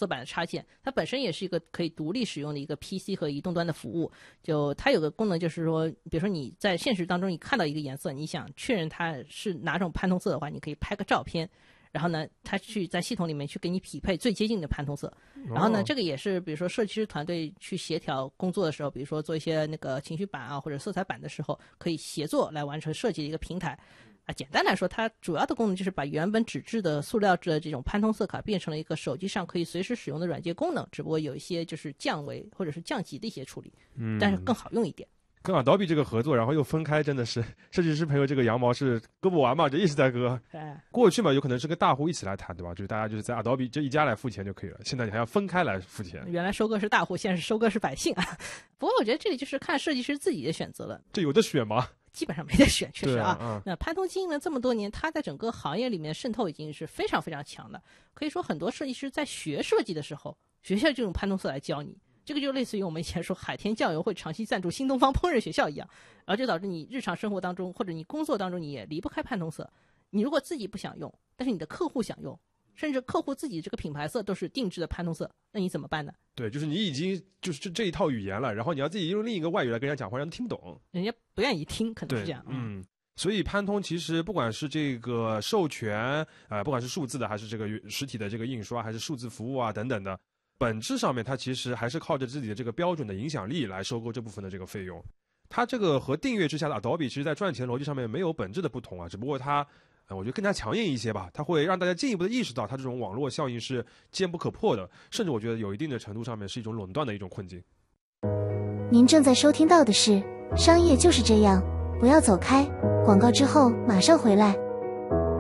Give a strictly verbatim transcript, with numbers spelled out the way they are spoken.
色板的插件，它本身也是一个可以独立使用的一个 P C 和移动端的服务。就它有个功能就是说，比如说你在现实当中你看到一个颜色，你想确认它是哪种潘通色的话，你可以拍个照片，然后呢它去在系统里面去给你匹配最接近的潘通色。然后呢、哦、这个也是比如说设计师团队去协调工作的时候，比如说做一些那个情绪板啊或者色彩板的时候，可以协作来完成设计的一个平台。啊，简单来说，它主要的功能就是把原本纸质的、塑料制的这种潘通色卡变成了一个手机上可以随时使用的软件功能，只不过有一些就是降维或者是降级的一些处理，嗯，但是更好用一点。 跟 Adobe 这个合作，然后又分开，真的是设计师朋友这个羊毛是割不完嘛，就一直在割。过去嘛，有可能是跟大户一起来谈，对吧？就是大家就是在 Adobe 这一家来付钱就可以了。现在你还要分开来付钱。 原来收割是大户，现在是收割是百姓啊。不过我觉得这里就是看设计师自己的选择了。 这有的选吗？ 基本上没得选，确实啊。 啊嗯、 那潘通经营了这么多年，它在整个行业里面渗透已经是非常非常强的。可以说，很多设计师在学设计的时候，学校就用潘通色来教你。这个就类似于我们以前说海天酱油会长期赞助新东方烹饪学校一样，然后就导致你日常生活当中或者你工作当中你也离不开潘通色。你如果自己不想用，但是你的客户想用，甚至客户自己这个品牌色都是定制的潘通色，那你怎么办呢？ 对，就是你已经就是这这一套语言了，然后你要自己用另一个外语来跟人家讲话，让人听不懂， 人家不愿意听，可能是这样。 嗯，所以潘通其实不管是这个授权，呃，不管是数字的还是这个实体的这个印刷，还是数字服务啊等等的，本质上面它其实还是靠着自己的这个标准的影响力来收购这部分的这个费用。它这个和订阅之下的 Adobe 其实在赚钱逻辑上面没有本质的不同啊，只不过它呃，我觉得更加强硬一些吧，它会让大家进一步的意识到它这种网络效应是坚不可破的，甚至我觉得有一定的程度上面是一种垄断的一种困境。 您正在收听到的是商业就是这样，不要走开，广告之后马上回来。